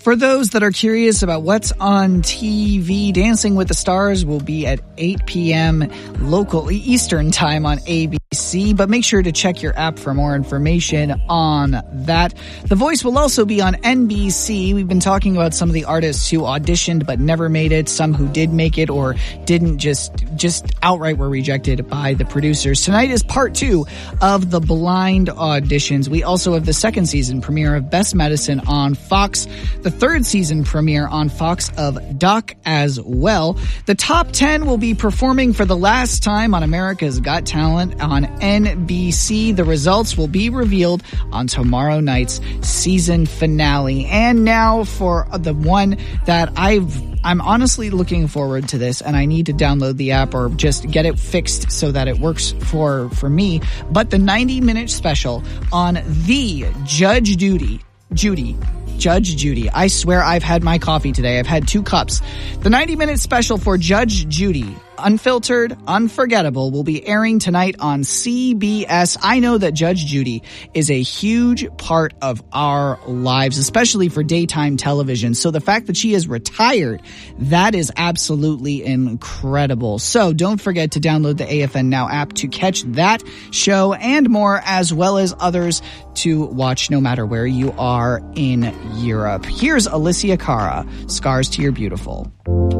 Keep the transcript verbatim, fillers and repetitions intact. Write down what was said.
For those that are curious about what's on T V, Dancing with the Stars will be at eight p.m. local Eastern time on A B C, but make sure to check your app for more information on that. The Voice will also be on N B C. We've been talking about some of the artists who auditioned but never made it, some who did make it or didn't, just just outright were rejected by the producers. Tonight is part two of the blind auditions. We also have the second season premiere of Best Medicine on Fox, the third season premiere on Fox of Doc as well. The top ten will be performing for the last time on America's Got Talent on N B C. The results will be revealed on tomorrow night's season finale. And now for the one that I've I'm honestly looking forward to this, and I need to download the app or just get it fixed so that it works for, for me. But the ninety minute special on the Judge Judy, Judy, Judge Judy. I swear I've had my coffee today. I've had two cups. The ninety minute special for Judge Judy, Unfiltered, Unforgettable, will be airing tonight on C B S. I know that Judge Judy is a huge part of our lives, especially for daytime television. So the fact that she is retired, that is absolutely incredible. So don't forget to download the A F N Now app to catch that show and more, as well as others to watch no matter where you are in Europe. Here's Alicia Cara, Scars to Your Beautiful.